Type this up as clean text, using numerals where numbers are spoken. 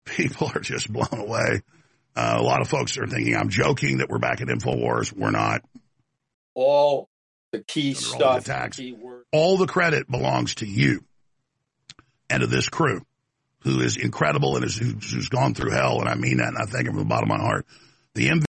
People are just blown away. A lot of folks are thinking I'm joking that we're back at InfoWars. We're not. All the key stuff. All the credit belongs to you and to this crew, who is incredible and who's gone through hell, and I mean that, and I thank him from the bottom of my heart. The